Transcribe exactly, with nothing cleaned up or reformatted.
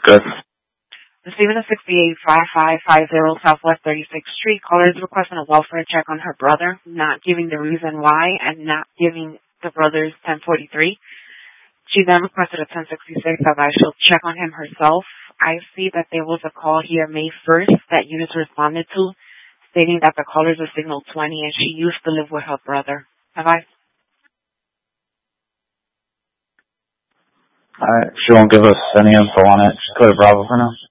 Good. Receiving a sixty-eight five five five zero Southwest thirty-sixth Street. Caller is requesting a welfare check on her brother, not giving the reason why and not giving the brother's ten forty-three. She then requested a ten sixty-six that I shall check on him herself. I see that there was a call here May first that Eunice responded to, stating that the callers are signal twenty and she used to live with her brother. Have I? Alright, she won't give us any info on it. Just go to Bravo for now.